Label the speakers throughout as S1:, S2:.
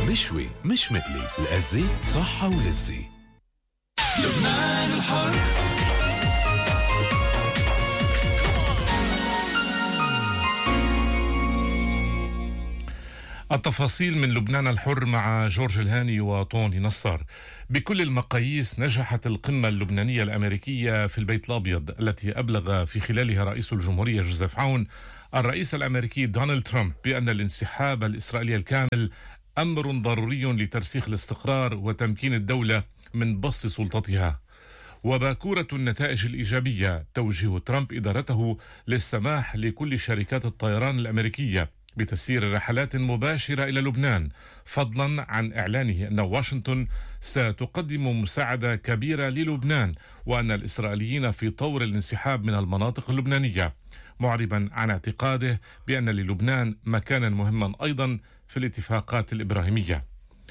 S1: مشوي مش مقلي، الأزة صحة ولذة. لبنان الحر. التفاصيل من لبنان الحر مع جورج الهاني وطوني نصار. بكل المقاييس نجحت القمة اللبنانية الأمريكية في البيت الأبيض التي أبلغ في خلالها رئيس الجمهورية جوزيف عون الرئيس الأمريكي دونالد ترامب بأن الانسحاب الإسرائيلي الكامل أمر ضروري لترسيخ الاستقرار وتمكين الدولة من بسط سلطتها. وباكورة النتائج الإيجابية توجيه ترامب إدارته للسماح لكل شركات الطيران الأمريكية بتسيير رحلات مباشرة إلى لبنان، فضلا عن إعلانه أن واشنطن ستقدم مساعدة كبيرة للبنان وأن الإسرائيليين في طور الانسحاب من المناطق اللبنانية، معربا عن اعتقاده بأن للبنان مكانا مهما أيضا في الاتفاقات الإبراهيمية.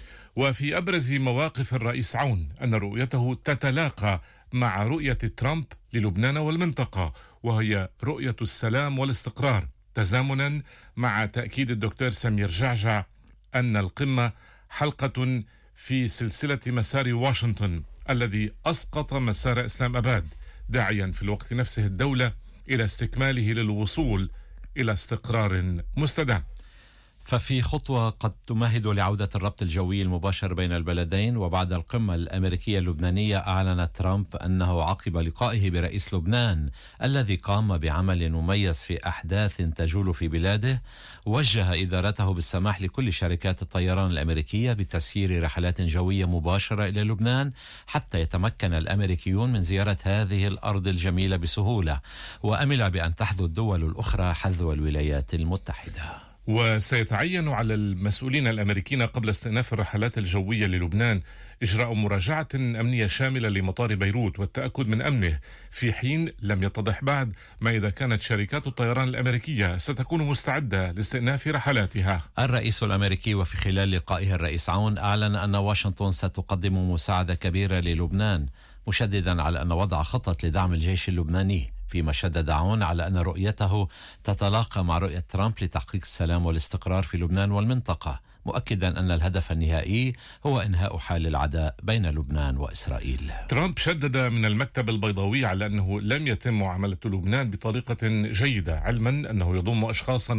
S1: وفي أبرز مواقف الرئيس عون أن رؤيته تتلاقى مع رؤية ترامب للبنان والمنطقة، وهي رؤية السلام والاستقرار، تزامنا مع تأكيد الدكتور سمير جعجع أن القمة حلقة في سلسلة مسار واشنطن الذي أسقط مسار إسلام أباد، داعيا في الوقت نفسه الدولة إلى استكماله للوصول إلى استقرار مستدام.
S2: ففي خطوة قد تمهد لعودة الربط الجوي المباشر بين البلدين، وبعد القمة الأمريكية اللبنانية أعلن ترامب أنه عقب لقائه برئيس لبنان الذي قام بعمل مميز في أحداث تجول في بلاده وجه إدارته بالسماح لكل شركات الطيران الأمريكية بتسيير رحلات جوية مباشرة إلى لبنان حتى يتمكن الأمريكيون من زيارة هذه الأرض الجميلة بسهولة، وأمل بأن تحذو الدول الأخرى حذو الولايات المتحدة.
S1: وسيتعين على المسؤولين الأمريكيين قبل استئناف الرحلات الجوية للبنان إجراء مراجعة أمنية شاملة لمطار بيروت والتأكد من أمنه، في حين لم يتضح بعد ما إذا كانت شركات الطيران الأمريكية ستكون مستعدة لاستئناف رحلاتها.
S2: الرئيس الأمريكي وفي خلال لقائه الرئيس عون أعلن أن واشنطن ستقدم مساعدة كبيرة للبنان، مشددا على أن وضع خطط لدعم الجيش اللبناني، فيما شدد عون على أن رؤيته تتلاقى مع رؤية ترامب لتحقيق السلام والاستقرار في لبنان والمنطقة، مؤكدا أن الهدف النهائي هو إنهاء حال العداء بين لبنان وإسرائيل.
S1: ترامب شدد من المكتب البيضاوي على أنه لم يتم معاملة لبنان بطريقة جيدة، علما أنه يضم أشخاصا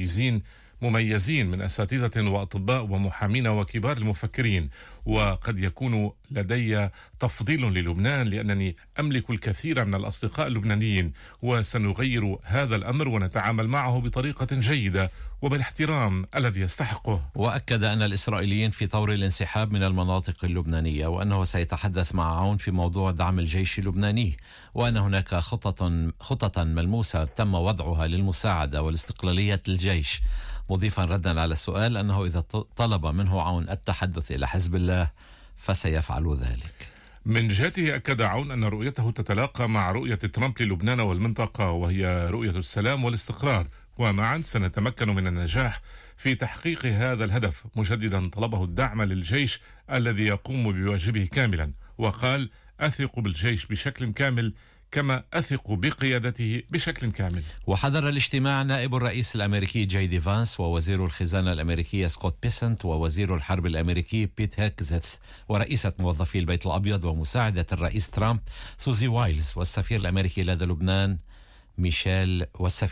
S1: مميزين من أساتذة وأطباء ومحامين وكبار المفكرين، وقد يكون لدي تفضيل للبنان لأنني أملك الكثير من الأصدقاء اللبنانيين، وسنغير هذا الأمر ونتعامل معه بطريقة جيدة وبالاحترام الذي يستحقه.
S2: وأكد أن الإسرائيليين في طور الانسحاب من المناطق اللبنانية، وأنه سيتحدث مع عون في موضوع دعم الجيش اللبناني، وأن هناك خطط ملموسة تم وضعها للمساعدة والاستقلالية للجيش، مضيفا ردا على السؤال أنه إذا طلب منه عون التحدث إلى حزب الله فسيفعل ذلك.
S1: من جهته أكد عون أن رؤيته تتلاقى مع رؤية ترامب للبنان والمنطقة، وهي رؤية السلام والاستقرار، ومعا سنتمكن من النجاح في تحقيق هذا الهدف، مجددا طلبه الدعم للجيش الذي يقوم بواجبه كاملا، وقال: أثق بالجيش بشكل كامل كما أثق بقيادته بشكل كامل.
S2: وحضر الاجتماع نائب الرئيس الأمريكي جي دي فانس ووزير الخزانة الأمريكية سكوت بيسنت ووزير الحرب الأمريكي بيت هيكزث ورئيسة موظفي البيت الأبيض ومساعدة الرئيس ترامب سوزي وايلز والسفير الأمريكي لدى لبنان ميشيل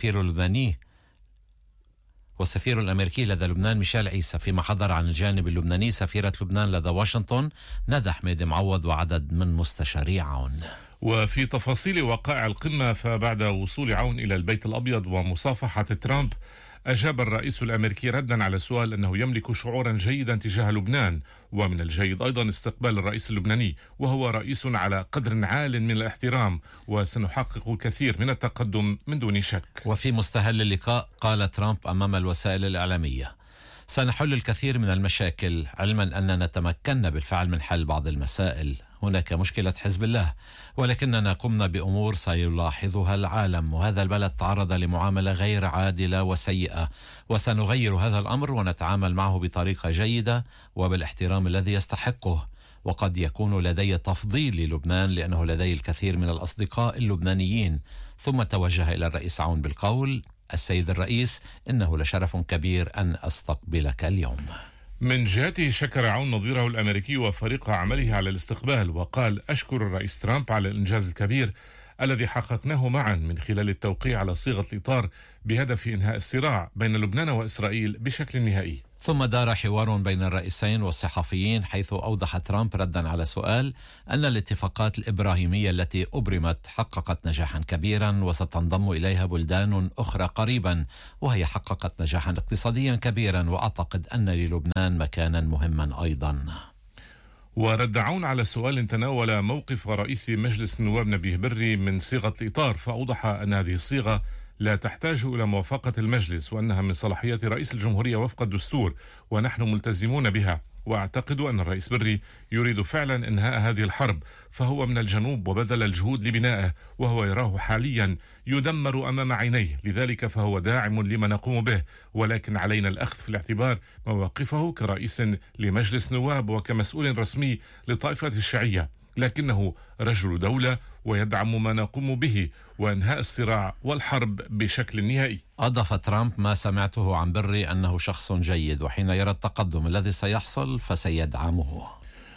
S2: والسفير الأمريكي لدى لبنان ميشيل عيسى، فيما حضر عن الجانب اللبناني سفيرة لبنان لدى واشنطن ندى حميد معوض وعدد من مستشاري عون.
S1: وفي تفاصيل وقائع القمة، فبعد وصول عون إلى البيت الأبيض ومصافحة ترامب، أجاب الرئيس الأمريكي ردا على سؤال أنه يملك شعورا جيدا تجاه لبنان، ومن الجيد أيضا استقبال الرئيس اللبناني، وهو رئيس على قدر عال من الاحترام، وسنحقق الكثير من التقدم من دون شك.
S2: وفي مستهل اللقاء قال ترامب أمام الوسائل الإعلامية: سنحل الكثير من المشاكل، علما أننا تمكنا بالفعل من حل بعض المسائل. هناك مشكلة حزب الله، ولكننا قمنا بأمور سيلاحظها العالم، وهذا البلد تعرض لمعاملة غير عادلة وسيئة، وسنغير هذا الأمر ونتعامل معه بطريقة جيدة وبالاحترام الذي يستحقه. وقد يكون لدي تفضيل للبنان لأنه لدي الكثير من الأصدقاء اللبنانيين. ثم توجه إلى الرئيس عون بالقول: السيد الرئيس، إنه لشرف كبير أن أستقبلك اليوم.
S1: من جهته شكر عون نظيره الأمريكي وفريق عمله على الاستقبال، وقال: أشكر الرئيس ترامب على الإنجاز الكبير الذي حققناه معا من خلال التوقيع على صيغة الإطار بهدف إنهاء الصراع بين لبنان وإسرائيل بشكل نهائي.
S2: ثم دار حوار بين الرئيسين والصحفيين، حيث أوضح ترامب ردا على سؤال أن الاتفاقات الإبراهيمية التي أبرمت حققت نجاحا كبيرا وستنضم إليها بلدان أخرى قريبا، وهي حققت نجاحا اقتصاديا كبيرا، وأعتقد أن للبنان مكانا مهما أيضا.
S1: ورد عون على سؤال تناول موقف رئيس مجلس النواب نبيه بري من صيغة الإطار، فأوضح أن هذه الصيغة لا تحتاج إلى موافقة المجلس، وأنها من صلاحيات رئيس الجمهورية وفق الدستور، ونحن ملتزمون بها. وأعتقد أن الرئيس بري يريد فعلا إنهاء هذه الحرب، فهو من الجنوب وبذل الجهود لبنائه، وهو يراه حاليا يدمر أمام عينيه، لذلك فهو داعم لما نقوم به، ولكن علينا الأخذ في الاعتبار مواقفه كرئيس لمجلس نواب وكمسؤول رسمي للطائفة الشيعية، لكنه رجل دولة ويدعم ما نقوم به وإنهاء الصراع والحرب بشكل نهائي.
S2: أضاف ترامب: ما سمعته عن بري أنه شخص جيد، وحين يرى التقدم الذي سيحصل فسيدعمه.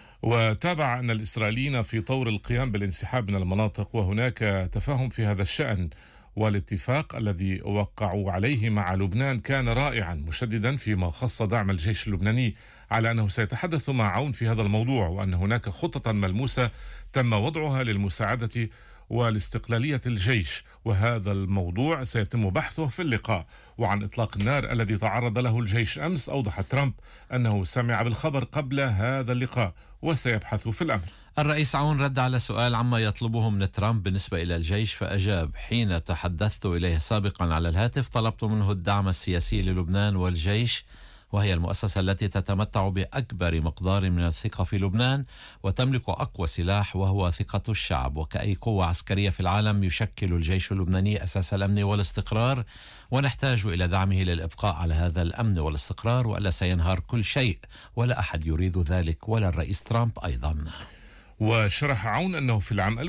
S1: وتابع أن الإسرائيليين في طور القيام بالانسحاب من المناطق، وهناك تفاهم في هذا الشأن، والاتفاق الذي وقعوا عليه مع لبنان كان رائعا، مشددا فيما خص دعم الجيش اللبناني على أنه سيتحدث مع عون في هذا الموضوع، وأن هناك خطة ملموسة تم وضعها للمساعدة والاستقلالية الجيش، وهذا الموضوع سيتم بحثه في اللقاء. وعن إطلاق النار الذي تعرض له الجيش أمس، أوضح ترامب أنه سمع بالخبر قبل هذا اللقاء وسيبحث في الأمر.
S2: الرئيس عون رد على سؤال عما يطلبه من ترامب بالنسبة إلى الجيش، فأجاب: حين تحدثت إليه سابقا على الهاتف طلبت منه الدعم السياسي للبنان والجيش، وهي المؤسسة التي تتمتع بأكبر مقدار من الثقة في لبنان وتملك أقوى سلاح وهو ثقة الشعب، وكأي قوة عسكرية في العالم يشكل الجيش اللبناني أساس الأمن والاستقرار، ونحتاج إلى دعمه للإبقاء على هذا الأمن والاستقرار، وألا سينهار كل شيء، ولا أحد يريد ذلك، ولا الرئيس ترامب أيضا.
S1: وشرح عون أنه في العام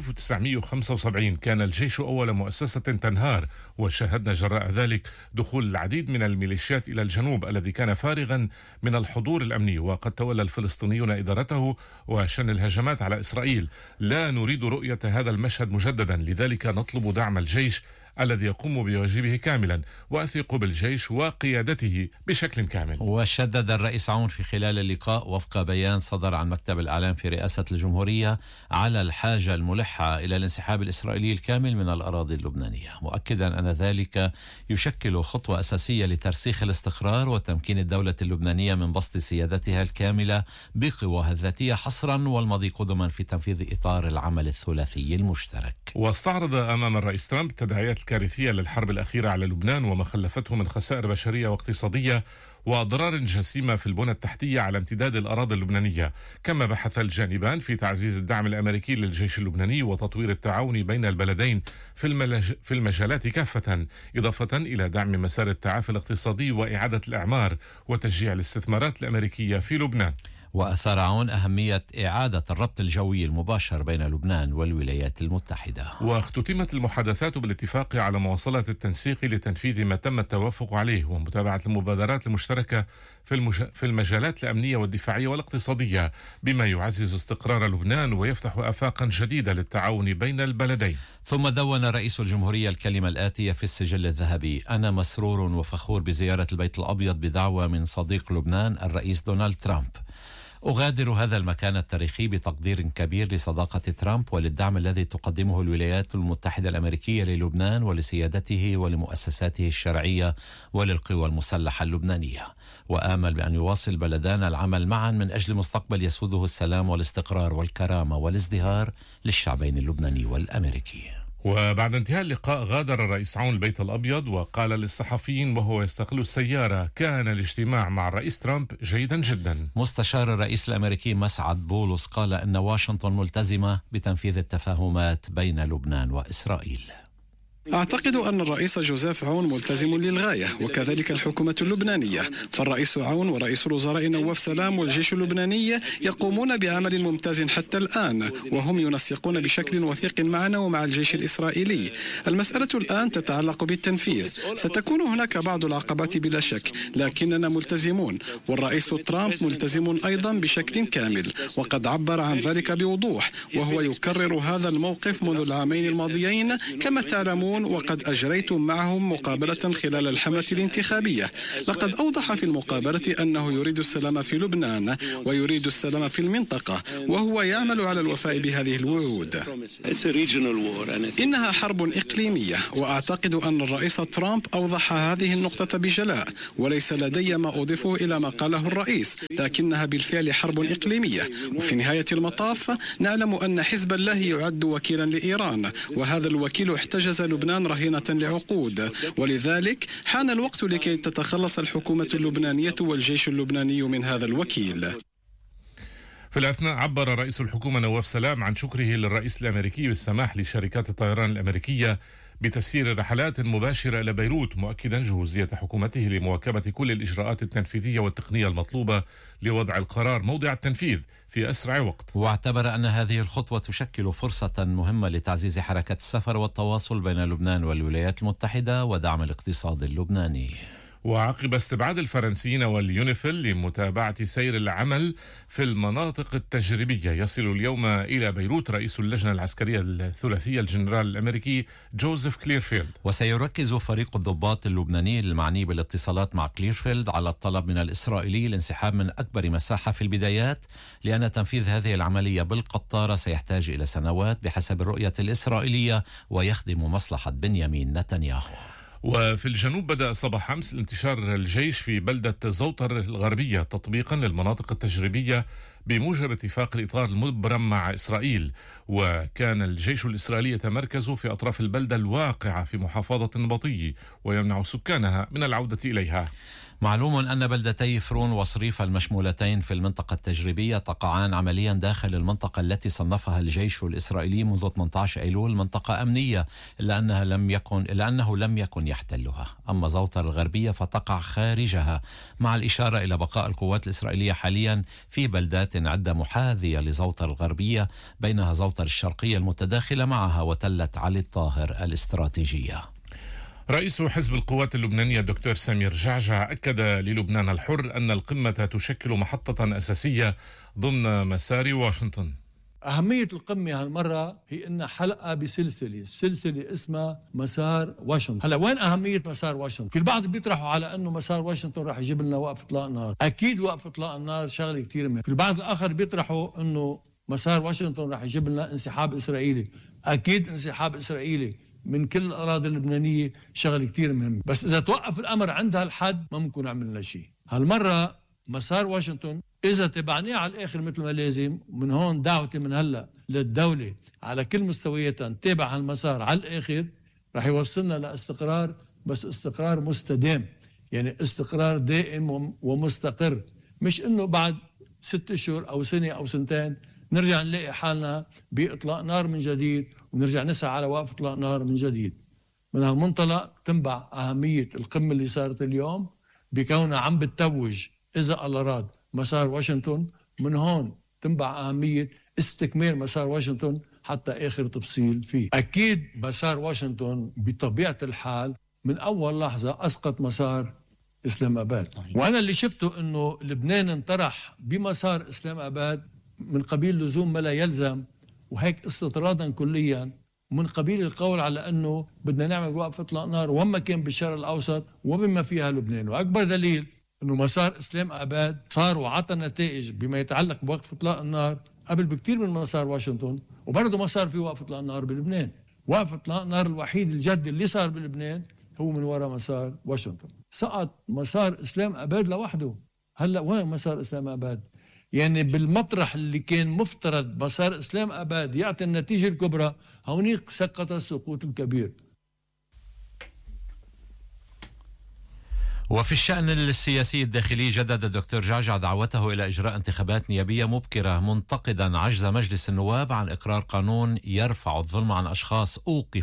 S1: 1975 كان الجيش أول مؤسسة تنهار، وشاهدنا جراء ذلك دخول العديد من الميليشيات إلى الجنوب الذي كان فارغا من الحضور الأمني، وقد تولى الفلسطينيون إدارته وشن الهجمات على إسرائيل. لا نريد رؤية هذا المشهد مجددا، لذلك نطلب دعم الجيش الذي يقوم بواجبه كاملا، وأثق بالجيش وقيادته بشكل كامل.
S2: وشدد الرئيس عون في خلال اللقاء وفق بيان صدر عن مكتب الإعلام في رئاسة الجمهورية على الحاجة الملحة إلى الانسحاب الإسرائيلي الكامل من الأراضي اللبنانية، مؤكدا أن ذلك يشكل خطوة أساسية لترسيخ الاستقرار وتمكين الدولة اللبنانية من بسط سيادتها الكاملة بقواها الذاتية حصرا، والمضي قدما في تنفيذ إطار العمل الثلاثي المشترك.
S1: واستعرض أمام الرئيس ترامب التداعيات الكارثية للحرب الأخيرة على لبنان وما خلفته من خسائر بشرية واقتصادية وأضرار جسيمة في البنى التحتية على امتداد الأراضي اللبنانية. كما بحث الجانبان في تعزيز الدعم الأمريكي للجيش اللبناني وتطوير التعاون بين البلدين في المجالات كافة، إضافة إلى دعم مسار التعافي الاقتصادي وإعادة الإعمار وتشجيع الاستثمارات الأمريكية في لبنان.
S2: وأثار عون أهمية إعادة الربط الجوي المباشر بين لبنان والولايات المتحدة.
S1: واختتمت المحادثات بالاتفاق على مواصلة التنسيق لتنفيذ ما تم التوافق عليه ومتابعة المبادرات المشتركة في المجالات الأمنية والدفاعية والاقتصادية، بما يعزز استقرار لبنان ويفتح آفاقا جديدة للتعاون بين البلدين.
S2: ثم دون رئيس الجمهورية الكلمة الآتية في السجل الذهبي: أنا مسرور وفخور بزيارة البيت الأبيض بدعوة من صديق لبنان الرئيس دونالد ترامب. أغادر هذا المكان التاريخي بتقدير كبير لصداقة ترامب وللدعم الذي تقدمه الولايات المتحدة الأمريكية للبنان ولسيادته ولمؤسساته الشرعية وللقوى المسلحة اللبنانية، وآمل بأن يواصل بلدان العمل معا من أجل مستقبل يسوده السلام والاستقرار والكرامة والازدهار للشعبين اللبناني والأمريكي.
S1: وبعد انتهاء اللقاء غادر الرئيس عون البيت الأبيض وقال للصحفيين وهو يستقل السيارة: كان الاجتماع مع الرئيس ترامب جيدا جدا.
S2: مستشار الرئيس الأمريكي مسعد بولس قال أن واشنطن ملتزمة بتنفيذ التفاهمات بين لبنان وإسرائيل.
S3: أعتقد أن الرئيس جوزيف عون ملتزم للغاية، وكذلك الحكومة اللبنانية. فالرئيس عون ورئيس الوزراء نواف سلام والجيش اللبناني يقومون بعمل ممتاز حتى الآن، وهم ينسقون بشكل وثيق معنا ومع الجيش الإسرائيلي. المسألة الآن تتعلق بالتنفيذ. ستكون هناك بعض العقبات بلا شك، لكننا ملتزمون، والرئيس ترامب ملتزم أيضا بشكل كامل، وقد عبر عن ذلك بوضوح، وهو يكرر هذا الموقف منذ العامين الماضيين كما تعلمون، وقد أجريتم معهم مقابلة خلال الحملة الانتخابية. لقد أوضح في المقابلة أنه يريد السلام في لبنان ويريد السلام في المنطقة، وهو يعمل على الوفاء بهذه الوعود. إنها حرب إقليمية، وأعتقد أن الرئيس ترامب أوضح هذه النقطة بجلاء، وليس لدي ما أضيفه إلى ما قاله الرئيس، لكنها بالفعل حرب إقليمية. وفي نهاية المطاف نعلم أن حزب الله يعد وكيلا لإيران، وهذا الوكيل احتجز لبنان رهينة لعقود، ولذلك حان الوقت لكي تتخلص الحكومة اللبنانية والجيش اللبناني من هذا الوكيل.
S1: في الأثناء عبر رئيس الحكومة نواف سلام عن شكره للرئيس الأمريكي بالسماح لشركات الطيران الأمريكية بتسيير رحلات مباشرة إلى بيروت، مؤكدا جهوزية حكومته لمواكبة كل الإجراءات التنفيذية والتقنية المطلوبة لوضع القرار موضع التنفيذ في أسرع وقت.
S2: واعتبر أن هذه الخطوة تشكل فرصة مهمة لتعزيز حركة السفر والتواصل بين لبنان والولايات المتحدة ودعم الاقتصاد اللبناني.
S1: وعقب استبعاد الفرنسيين واليونيفيل لمتابعة سير العمل في المناطق التجريبية، يصل اليوم إلى بيروت رئيس اللجنة العسكرية الثلاثية الجنرال الأمريكي جوزيف كليرفيلد.
S2: وسيركز فريق الضباط اللبناني المعني بالاتصالات مع كليرفيلد على الطلب من الإسرائيلي الانسحاب من أكبر مساحة في البدايات، لأن تنفيذ هذه العملية بالقطارة سيحتاج إلى سنوات بحسب الرؤية الإسرائيلية ويخدم مصلحة بنيامين نتنياهو.
S1: وفي الجنوب بدأ صباح أمس انتشار الجيش في بلدة زوطر الغربية تطبيقا للمناطق التجريبية بموجب اتفاق الإطار المبرم مع إسرائيل. وكان الجيش الإسرائيلي يتمركز في أطراف البلدة الواقعة في محافظة النبطي ويمنع سكانها من العودة إليها.
S2: معلوم أن بلدتي فرون وصريف المشمولتين في المنطقة التجريبية تقعان عمليا داخل المنطقة التي صنفها الجيش الإسرائيلي منذ 18 أيلول منطقة أمنية، إلا أنه لم يكن يحتلها. أما زوطر الغربية فتقع خارجها، مع الإشارة إلى بقاء القوات الإسرائيلية حاليا في بلدات عدة محاذية لزوطر الغربية، بينها زوطر الشرقية المتداخلة معها وتلة علي الطاهر الاستراتيجية.
S1: رئيس حزب القوات اللبنانية الدكتور سمير جعجع أكد للبنان الحر أن القمة تشكل محطة أساسية ضمن مسار واشنطن.
S4: أهمية القمة هالمرة هي إنها حلقة بسلسلة اسمها مسار واشنطن. هلا وين أهمية مسار واشنطن؟ في البعض بيطرحوا على إنه مسار واشنطن راح يجيب لنا وقف إطلاق نار. أكيد وقف إطلاق النار شغلة كتير مهمة. في البعض الآخر بيطرحوا إنه مسار واشنطن راح يجيب لنا انسحاب إسرائيلي. أكيد انسحاب إسرائيلي من كل الأراضي اللبنانية شغل كتير مهم، بس إذا توقف الأمر عند هالحد ما ممكن عملنا شيء. هالمرة مسار واشنطن إذا تبعناه على الآخر مثل ما لازم، من هون دعوتي من هلأ للدولة على كل مستوياتها نتابع هالمسار على الآخر، رح يوصلنا لاستقرار، بس استقرار مستدام، يعني استقرار دائم ومستقر، مش إنه بعد 6 أشهر أو سنة أو سنتين نرجع نلاقي حالنا بإطلاق نار من جديد ونرجع نسعى على وقف إطلاق نار من جديد. من هالمنطلق تنبع أهمية القمة اللي صارت اليوم بكونها عم بتتوج إذا الله راد مسار واشنطن. من هون تنبع أهمية استكمال مسار واشنطن حتى آخر تفصيل فيه. أكيد مسار واشنطن بطبيعة الحال من أول لحظة أسقط مسار إسلام أباد، وأنا اللي شفته أنه لبنان انطرح بمسار إسلام أباد من قبيل لزوم ما لا يلزم، وهيك استطرادا كليا من قبيل القول على أنه بدنا نعمل وقف إطلاق نار وما كان بالشرق الأوسط وبما فيها لبنان. وأكبر دليل أنه مسار إسلام أباد صار وعطى نتائج بما يتعلق بوقف إطلاق النار قبل بكتير من مسار واشنطن، وبرضه ما صار في وقف إطلاق نار بلبنان. وقف إطلاق النار الوحيد الجدي اللي صار بلبنان هو من وراء مسار واشنطن. سقط مسار إسلام أباد لوحده. هلأ وين مسار إسلام أباد؟ يعني بالمطرح اللي كان مفترض مسار إسلام أباد يعطي النتيجة الكبرى، هونيك سقط السقوط الكبير.
S2: وفي الشأن السياسي الداخلي جدد الدكتور جعجع دعوته إلى إجراء انتخابات نيابية مبكرة، منتقدا عجز مجلس النواب عن إقرار قانون يرفع الظلم عن أشخاص أوقفوا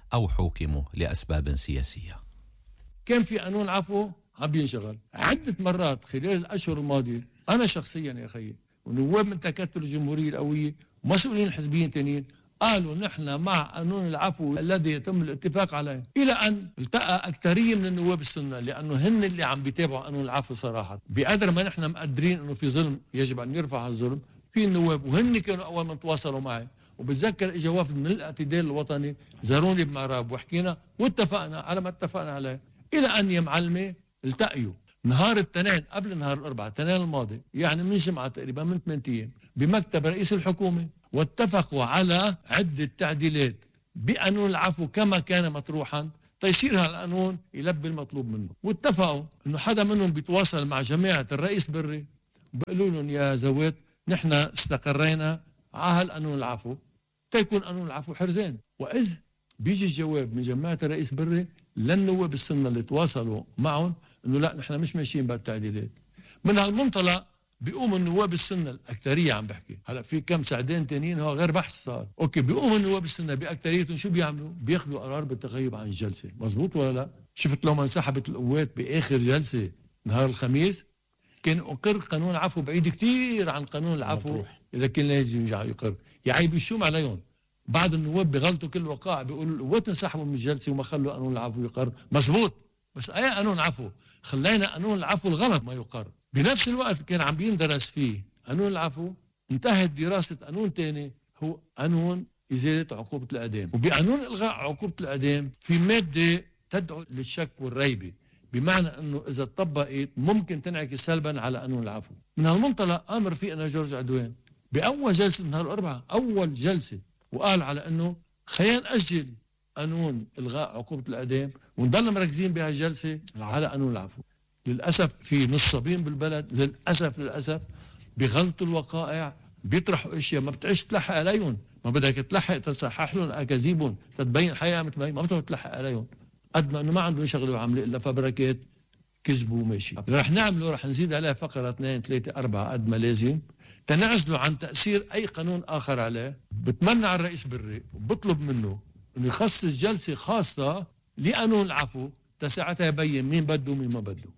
S2: أو حوكموا لأسباب سياسية.
S4: كان في قانون عفو عم بينشغل عدة مرات خلال الأشهر الماضية. أنا شخصيا يا أخي ونواب من تكتل الجمهورية القوية ومسؤولين حزبيين تانيين قالوا نحن مع قانون العفو الذي يتم الاتفاق عليه، إلى أن التقى أكثرية من النواب السنة لأنه هن اللي عم بيتابعوا قانون العفو صراحة. بقدر ما نحن مقدرين أنه في ظلم يجب أن يرفع الظلم، في النواب وهن كانوا أول من تواصلوا معي، وبتذكر إجا وفد من الاعتدال الوطني زاروني بمعراب وحكينا واتفقنا على ما اتفقنا عليه، إلى أن يا معلمة التقيوا نهار الاثنين قبل نهار الأربعاء الاثنين الماضي، يعني من جمعة تقريبا من 8 أيام، بمكتب رئيس الحكومة، واتفقوا على عدة تعديلات بقانون العفو كما كان مطروحا تيصير هالقانون يلبي المطلوب منه. واتفقوا انه حدا منهم بيتواصل مع جماعة الرئيس بري بيقولوا لهم يا زوات نحن استقرينا على هالقانون العفو تيكون قانون العفو حرزان. وإذ بيجي الجواب من جماعة الرئيس بري للنواب السنة اللي تواصلوا معهم انه لا نحن مش ماشيين بالتعديلات. من هالمنطلق بيقوم النواب السنة الأكثرية عم بحكي هلا في كم سعدين تانيين هو غير بحث صار اوكي، بيقوم النواب السنة بأكثريتهم شو بيعملوا؟ بياخذوا قرار بالتغيب عن الجلسة. مزبوط ولا لا؟ شفت لو ما انسحبت القوات بآخر جلسة نهار الخميس كان أقر قانون العفو بعيد كتير عن قانون العفو إذا كان لازم يقر. يعني بيشوم عليهم بعض النواب بغلطوا كل وقائع بيقولوا القوات انسحبوا من الجلسة وما خلوا قانون العفو يقر. مزبوط، بس أي قانون عفو؟ خلينا قانون العفو الغلط ما يقر. بنفس الوقت كان عم بيندرس فيه قانون العفو انتهت دراسة قانون تاني هو قانون إزالة عقوبة الإعدام. وبقانون إلغاء عقوبة الإعدام في مادة تدعو للشك والريبة، بمعنى أنه إذا طبقت ممكن تنعكس سلبا على قانون العفو. من هالمنطلق أمر رفيقنا جورج عدوان بأول جلسة نهار الأربعاء أول جلسة وقال على أنه خلينا نأجل قانون إلغاء عقوبة الإعدام ونضل مركزين بهالجلسة على قانون العفو. للأسف في نصابين بالبلد للأسف بغلطوا الوقائع بيطرحوا اشياء ما بتعيش تلحق عليهم، ما بدك تلحق تصحح لهم اكاذيبهم تتبين حقيقه متبين، ما بدك تلحق عليهم قد ما انه ما عندهم شغله وعمله الا فبركات كذب وماشي. رح نعمله رح نزيد عليها فقره 2 3 4 قد ما لازم تنعزلوا عن تاثير اي قانون اخر عليه. بتمنى على الرئيس بري وبطلب منه انه يخصص جلسه خاصه لقانون العفو تساعتها يبين مين بده ومين ما بده.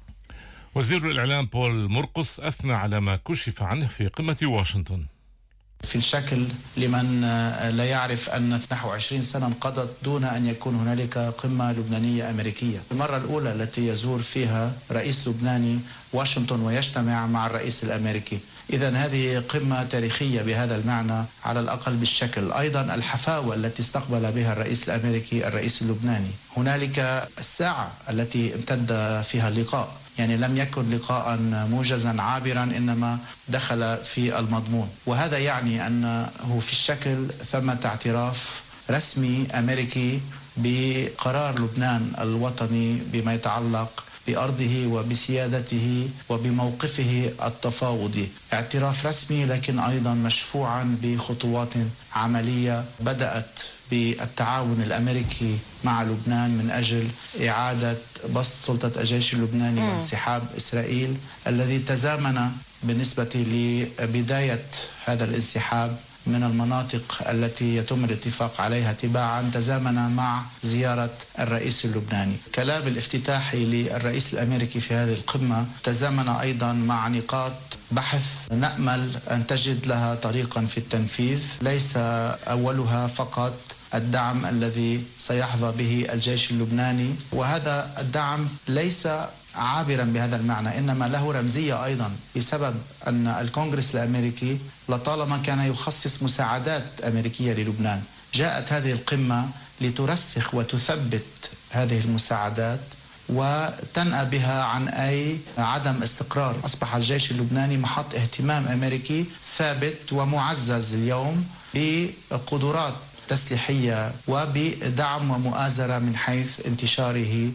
S1: وزير الإعلام بول مرقص أثنى على ما كشف عنه في قمة واشنطن.
S5: في الشكل لمن لا يعرف أن نحو 20 سنة انقضت دون أن يكون هنالك قمة لبنانية أمريكية. المرة الأولى التي يزور فيها رئيس لبناني واشنطن ويجتمع مع الرئيس الأمريكي. إذن هذه قمة تاريخية بهذا المعنى على الأقل بالشكل. أيضا الحفاوة التي استقبل بها الرئيس الأمريكي الرئيس اللبناني. هنالك الساعة التي امتد فيها اللقاء، يعني لم يكن لقاء موجزا عابرا إنما دخل في المضمون، وهذا يعني أنه في الشكل ثمة اعتراف رسمي أمريكي بقرار لبنان الوطني بما يتعلق بأرضه وبسيادته وبموقفه التفاوضي. اعتراف رسمي لكن أيضا مشفوعا بخطوات عملية بدأت بالتعاون الأمريكي مع لبنان من أجل إعادة بسط سلطة الجيش اللبناني وانسحاب إسرائيل الذي تزامن بالنسبة لبداية هذا الانسحاب من المناطق التي يتم الاتفاق عليها تباعا تزامن مع زيارة الرئيس اللبناني. كلام الافتتاحي للرئيس الأمريكي في هذه القمة تزامن أيضا مع نقاط بحث نأمل أن تجد لها طريقا في التنفيذ، ليس أولها فقط الدعم الذي سيحظى به الجيش اللبناني، وهذا الدعم ليس عابرا بهذا المعنى إنما له رمزية أيضا بسبب أن الكونغرس الأمريكي لطالما كان يخصص مساعدات أمريكية للبنان. جاءت هذه القمة لترسخ وتثبت هذه المساعدات وتنأى بها عن أي عدم استقرار. أصبح الجيش اللبناني محط اهتمام أمريكي ثابت ومعزز اليوم بقدرات تسليحية وبدعم ومؤازرة من حيث انتشاره.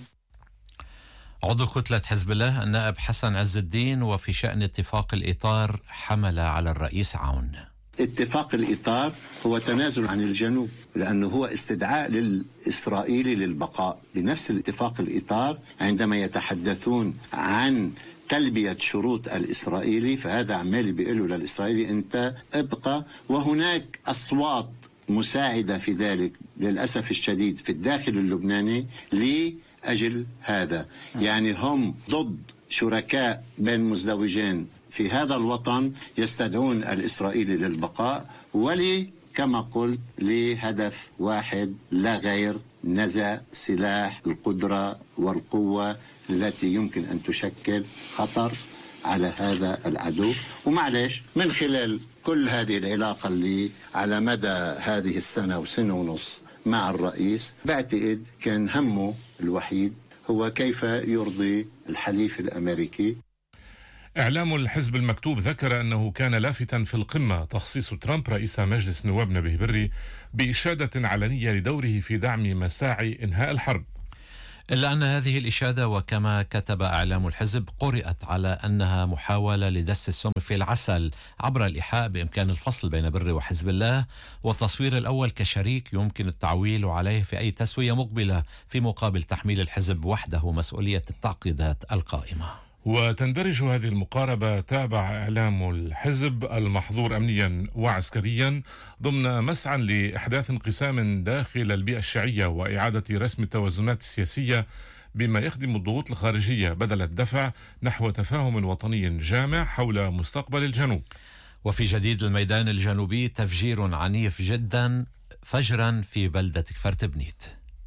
S2: عضو كتلة حزب الله النائب حسن عز الدين وفي شأن اتفاق الإطار حمل على الرئيس عون.
S6: اتفاق الإطار هو تنازل عن الجنوب لأنه هو استدعاء للإسرائيلي للبقاء. بنفس الاتفاق الإطار عندما يتحدثون عن تلبية شروط الإسرائيلي فهذا عمال بيقولوا للإسرائيلي أنت ابقى، وهناك أصوات مساعدة في ذلك للأسف الشديد في الداخل اللبناني لأجل هذا. يعني هم ضد شركاء بين مزدوجين في هذا الوطن يستدعون الإسرائيلي للبقاء، كما قلت لهدف واحد لا غير: نزع سلاح القدرة والقوة التي يمكن أن تشكل خطر على هذا العدو. ومعلش من خلال كل هذه العلاقة اللي على مدى هذه السنة وسنة ونص مع الرئيس، بعتقد كان همه الوحيد هو كيف يرضي الحليف الأمريكي.
S1: إعلام الحزب المكتوب ذكر أنه كان لافتا في القمة تخصيص ترامب رئيس مجلس نواب نبيه بري بإشادة علنية لدوره في دعم مساعي إنهاء الحرب.
S2: إلا أن هذه الإشادة، وكما كتب إعلام الحزب، قرأت على أنها محاولة لدس السم في العسل عبر الإيحاء بإمكان الفصل بين بري وحزب الله، والتصوير الأول كشريك يمكن التعويل عليه في أي تسوية مقبلة، في مقابل تحميل الحزب وحده مسؤولية التعقيدات القائمة.
S1: وتندرج هذه المقاربة، تابع إعلام الحزب، المحظور أمنيا وعسكريا ضمن مسعى لإحداث انقسام داخل البيئة الشيعية وإعادة رسم التوازنات السياسية بما يخدم الضغوط الخارجية بدل الدفع نحو تفاهم وطني جامع حول مستقبل الجنوب.
S2: وفي جديد الميدان الجنوبي، تفجير عنيف جدا فجرا في بلدة كفرت بنيت.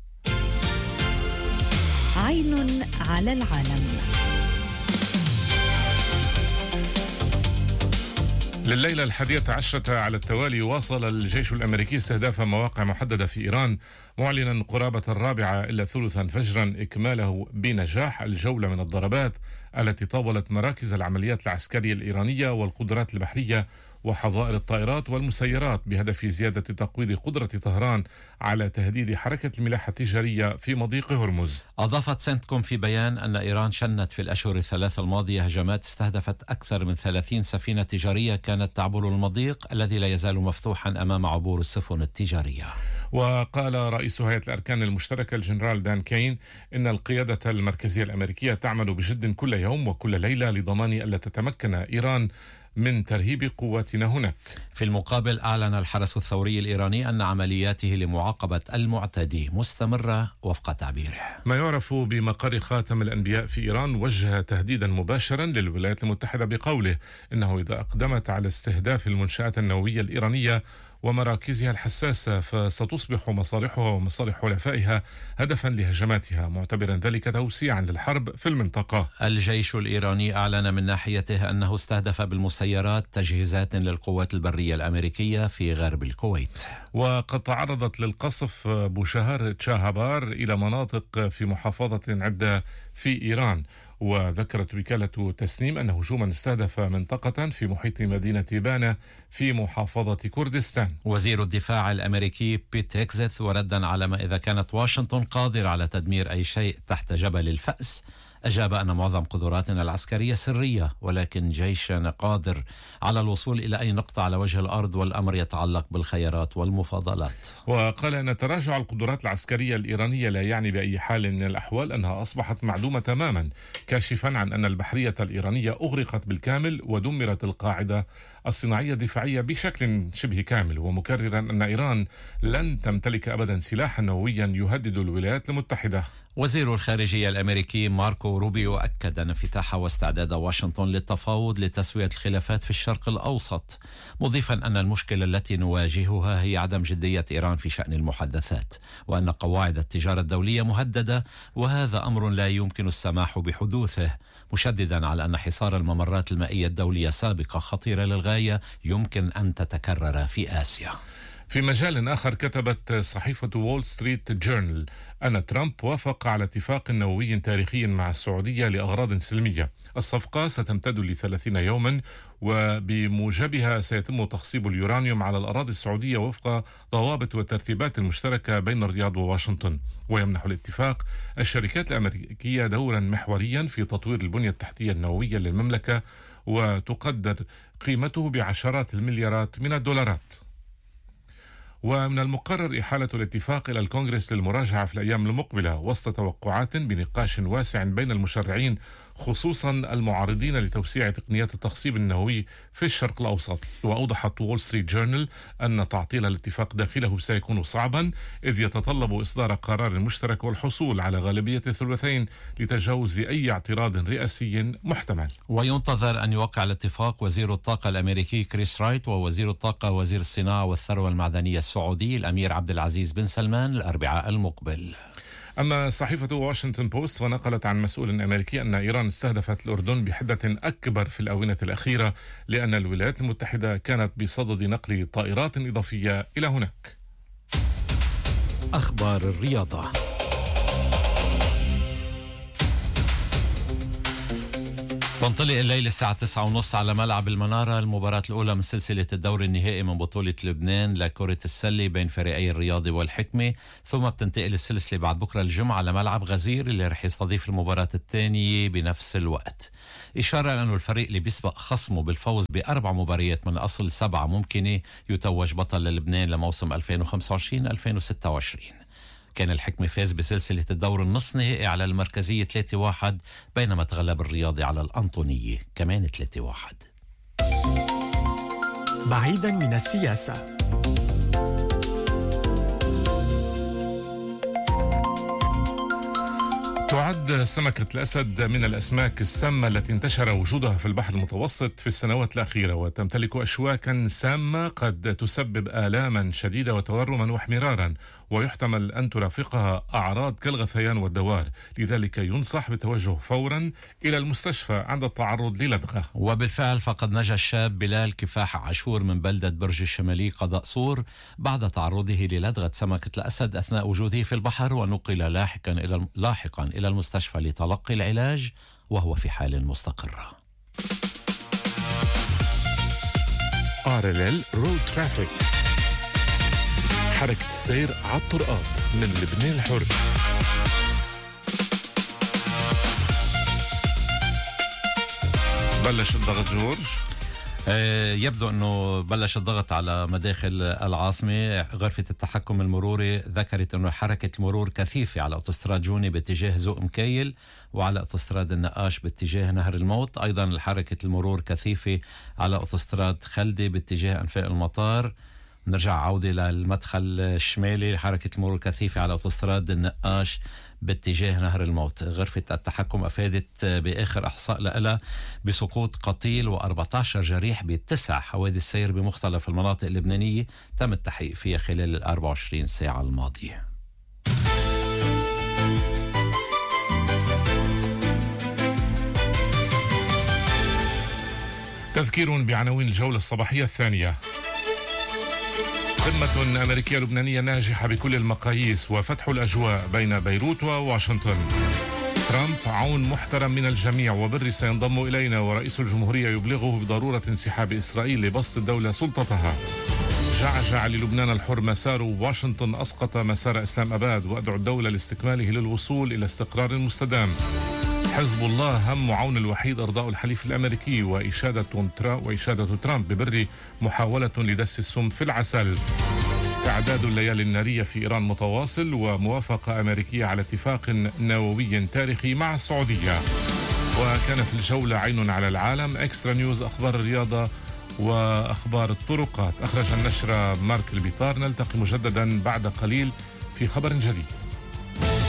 S7: عين على العالم.
S1: لليلة 11 على التوالي واصل الجيش الأمريكي استهداف مواقع محددة في إيران، معلنا قرابة 4:03 فجرا إكماله بنجاح الجولة من الضربات التي طاولت مراكز العمليات العسكرية الإيرانية والقدرات البحرية وحظائر الطائرات والمسيرات بهدف زيادة تقويض قدرة طهران على تهديد حركة الملاحة التجارية في مضيق هرمز.
S2: أضافت سنتكوم في بيان أن إيران شنت في الأشهر الثلاثة الماضية هجمات استهدفت أكثر من 30 سفينة تجارية كانت تعبر المضيق الذي لا يزال مفتوحا أمام عبور السفن التجارية.
S1: وقال رئيس هيئة الأركان المشتركة الجنرال دان كين إن القيادة المركزية الأمريكية تعمل بجد كل يوم وكل ليلة لضمان ألا تتمكن إيران من ترهيب قواتنا هناك.
S2: في المقابل، أعلن الحرس الثوري الإيراني أن عملياته لمعاقبة المعتدي مستمرة وفق تعبيره.
S1: ما يعرف بمقر خاتم الأنبياء في إيران وجه تهديدا مباشرا للولايات المتحدة بقوله إنه إذا أقدمت على استهداف المنشآت النووية الإيرانية ومراكزها الحساسة فستصبح مصالحها ومصالح حلفائها هدفا لهجماتها، معتبرا ذلك توسيعا للحرب في المنطقة.
S2: الجيش الإيراني أعلن من ناحيته أنه استهدف بالمسيرات تجهيزات للقوات البرية الأمريكية في غرب الكويت.
S1: وقد تعرضت للقصف بوشهر تشاهبار إلى مناطق في محافظة عدة في إيران. وذكرت وكالة تسنيم أن هجوما استهدف منطقة في محيط مدينة بانا في محافظة كردستان.
S2: وزير الدفاع الأمريكي بيت هيكزث، وردا على ما إذا كانت واشنطن قادرة على تدمير أي شيء تحت جبل الفأس، أجاب أن معظم قدراتنا العسكرية سرية، ولكن جيشنا قادر على الوصول إلى أي نقطة على وجه الأرض، والأمر يتعلق بالخيارات والمفاضلات.
S1: وقال أن تراجع القدرات العسكرية الإيرانية لا يعني بأي حال من الأحوال أنها أصبحت معدومة تماما، كاشفا عن أن البحرية الإيرانية أغرقت بالكامل ودمرت القاعدة الصناعية الدفاعية بشكل شبه كامل، ومكررا أن إيران لن تمتلك أبدا سلاحا نوويا يهدد الولايات المتحدة.
S2: وزير الخارجية الأمريكي ماركو روبيو أكد أن انفتاح واستعداد واشنطن للتفاوض لتسوية الخلافات في الشرق الأوسط، مضيفا أن المشكلة التي نواجهها هي عدم جدية إيران في شأن المحادثات، وأن قواعد التجارة الدولية مهددة، وهذا أمر لا يمكن السماح بحدوثه، مشددا على أن حصار الممرات المائية الدولية سابقة خطيرة للغاية يمكن أن تتكرر في آسيا.
S1: في مجال آخر، كتبت صحيفة وول ستريت جورنال أن ترامب وافق على اتفاق نووي تاريخي مع السعودية لأغراض سلمية. الصفقة ستمتد ل30 يوما، وبموجبها سيتم تخصيب اليورانيوم على الأراضي السعودية وفق ضوابط والترتيبات المشتركة بين الرياض وواشنطن. ويمنح الاتفاق الشركات الأمريكية دورا محوريا في تطوير البنية التحتية النووية للمملكة، وتقدر قيمته بعشرات المليارات من الدولارات. ومن المقرر إحالة الاتفاق إلى الكونغرس للمراجعة في الأيام المقبلة وسط توقعات بنقاش واسع بين المشرعين خصوصا المعارضين لتوسيع تقنيات التخصيب النووي في الشرق الأوسط. وأوضحت وول ستريت جورنال أن تعطيل الاتفاق داخله سيكون صعبا، إذ يتطلب إصدار قرار مشترك والحصول على غالبية الثلثين لتجاوز أي اعتراض رئاسي محتمل.
S2: وينتظر أن يوقع الاتفاق وزير الطاقة الأمريكي كريس رايت ووزير الطاقة وزير الصناعة والثروة المعدنية السعودي الأمير عبد العزيز بن سلمان الأربعاء المقبل.
S1: أما صحيفة واشنطن بوست فنقلت عن مسؤول أمريكي أن إيران استهدفت الأردن بحدة أكبر في الآونة الأخيرة، لأن الولايات المتحدة كانت بصدد نقل طائرات إضافية إلى هناك.
S2: أخبار الرياضة. تنطلق الليلة الساعة 9:30 على ملعب المنارة المباراة الأولى من سلسلة الدور النهائي من بطولة لبنان لكرة السلة بين فريقي الرياضي والحكمة، ثم بتنتقل السلسلة بعد بكرة الجمعة على ملعب غزير اللي رح يستضيف المباراة الثانية بنفس الوقت. إشارة لأنه الفريق اللي بيسبق خصمه بالفوز ب4 مباريات من أصل 7 ممكنة يتوج بطل للبنان لموسم 2025-2026. كان الحكمة فاز بسلسلة الدور النص نهائي على المركزية 3-1، بينما تغلب الرياضي على الأنطونية كمان 3-1.
S8: بعيدا من السياسة.
S1: تعد سمكة الأسد من الأسماك السامة التي انتشر وجودها في البحر المتوسط في السنوات الأخيرة، وتمتلك أشواكا سامة قد تسبب آلاما شديدة وتورما واحمرارا، ويحتمل أن ترافقها أعراض كالغثيان والدوار، لذلك ينصح بالتوجه فورا إلى المستشفى عند التعرض للدغة.
S2: وبالفعل فقد نجا الشاب بلال كفاح عاشور من بلدة برج الشمالي قضاء صور بعد تعرضه للدغة سمكة الأسد أثناء وجوده في البحر، ونقل لاحقا إلى المستشفى لتلقي العلاج وهو في حال مستقرة.
S1: RLL Road Traffic، حركة السير على الطرقات من لبنان الحر. بلش الضغط جورج.
S2: يبدو أنه بلش الضغط على مداخل العاصمة. غرفة التحكم المروري ذكرت أنه حركة المرور كثيفة على أوتوستراد جوني باتجاه زوق مكيل، وعلى أوتوستراد النقاش باتجاه نهر الموت. أيضا حركة المرور كثيفة على أوتوستراد خلدي باتجاه أنفاق المطار. نرجع عودة للمدخل الشمالي، حركة المرور كثيفة على أوتوستراد النقاش باتجاه نهر الموت. غرفة التحكم أفادت بآخر إحصاء لها بسقوط قتيل و14 جريح ب9 حوادث سير بمختلف المناطق اللبنانية تم التحقيق فيها خلال 24 ساعة الماضية.
S1: تذكير بعناوين الجولة الصباحية الثانية. قمة أمريكية لبنانية ناجحة بكل المقاييس وفتح الأجواء بين بيروت وواشنطن. ترامب عون محترم من الجميع وبر سينضم إلينا، ورئيس الجمهورية يبلغه بضرورة انسحاب إسرائيل لبسط الدولة سلطتها. جعجع للبنان الحر مسار، واشنطن أسقط مسار إسلام أباد وأدعو الدولة لاستكماله للوصول إلى استقرار مستدام. حزب الله هم عون الوحيد إرضاء الحليف الأمريكي، وإشادة ترامب ببر محاولة لدس السم في العسل. تعداد الليالي النارية في إيران متواصل، وموافقة أمريكية على اتفاق نووي تاريخي مع السعودية. وكان في الجولة عين على العالم، إكسترا نيوز، أخبار الرياضة وأخبار الطرقات. أخرج النشر مارك البيطار. نلتقي مجددا بعد قليل في خبر جديد.